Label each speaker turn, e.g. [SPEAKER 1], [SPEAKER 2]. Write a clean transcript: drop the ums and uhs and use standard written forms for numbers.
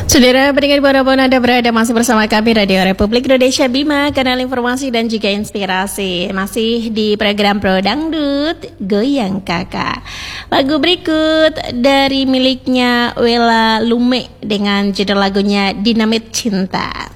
[SPEAKER 1] Saudara pendengar dimanapun Anda berada, masih bersama kami Radio Republik Indonesia Bima, kanal informasi dan juga inspirasi. Masih di program Pro Dangdut Goyang Kakak. Lagu berikut dari miliknya Wela Lume dengan judul lagunya Dinamit Cinta.